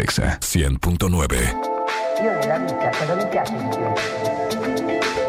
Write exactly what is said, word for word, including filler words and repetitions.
Exa cien punto nueve. Io nella vita cosa mi piace di più?